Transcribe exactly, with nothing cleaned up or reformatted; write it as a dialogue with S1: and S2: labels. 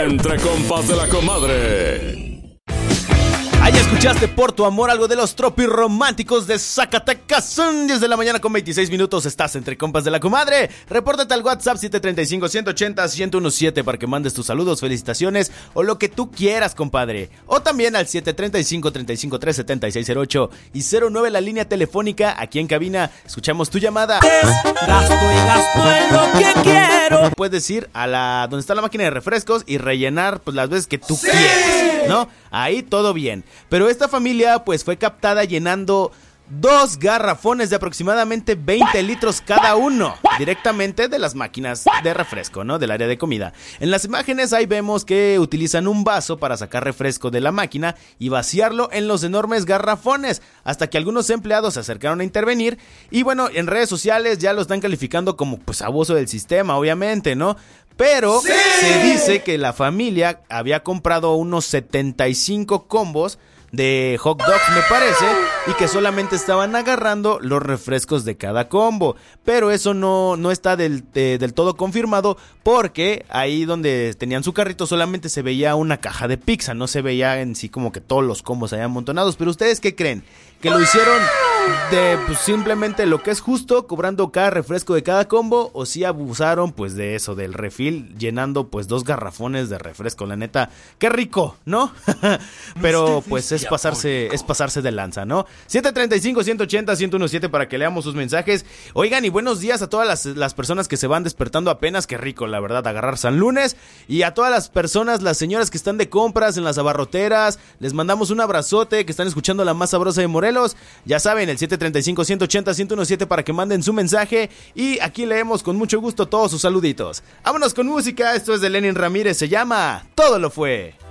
S1: Entre compas de la comadre.
S2: Ahí escuchaste Por tu amor algo de los tropirrománticos de Zacatecas. diez de la mañana con veintiséis minutos. Estás entre compas de la comadre. Repórtate al WhatsApp siete tres cinco, uno ocho cero, uno uno siete para que mandes tus saludos, felicitaciones o lo que tú quieras, compadre. O también al siete tres cinco, tres cinco tres, siete seis cero ocho y cero nueve la línea telefónica. Aquí en cabina escuchamos tu llamada.
S3: Gasto y gasto en lo que quiero.
S2: Puedes ir a la donde está la máquina de refrescos y rellenar pues las veces que tú ¡sí! quieras, ¿no? Ahí todo bien. Pero esta familia pues fue captada llenando dos garrafones de aproximadamente veinte litros cada uno, directamente de las máquinas de refresco, ¿no? Del área de comida. En las imágenes ahí vemos que utilizan un vaso para sacar refresco de la máquina y vaciarlo en los enormes garrafones, hasta que algunos empleados se acercaron a intervenir y bueno, en redes sociales ya lo están calificando como pues abuso del sistema, obviamente, ¿no? Pero ¡sí! Se dice que la familia había comprado unos setenta y cinco combos de hot dogs, me parece, y que solamente estaban agarrando los refrescos de cada combo. Pero eso no, no está del, de, del todo confirmado, porque ahí donde tenían su carrito solamente se veía una caja de pizza, no se veía en sí como que todos los combos ahí amontonados. Pero ¿ustedes qué creen? ¿Que lo hicieron de pues, simplemente lo que es justo, cobrando cada refresco de cada combo, o si abusaron pues de eso, del refill, llenando pues dos garrafones de refresco? La neta, qué rico, ¿no? Pero pues es pasarse, es pasarse de lanza, ¿no? siete tres cinco, uno ocho cero, uno uno siete para que leamos sus mensajes. Oigan, y buenos días a todas las, las personas que se van despertando apenas. Qué rico, la verdad, agarrar San Lunes. Y a todas las personas, las señoras que están de compras en las abarroteras, les mandamos un abrazote, que están escuchando la más sabrosa de Morelos. Ya saben, el siete tres cinco, uno ocho cero, uno uno siete para que manden su mensaje. Y aquí leemos con mucho gusto todos sus saluditos. Vámonos con música, esto es de Lenin Ramírez, se llama Todo lo fue.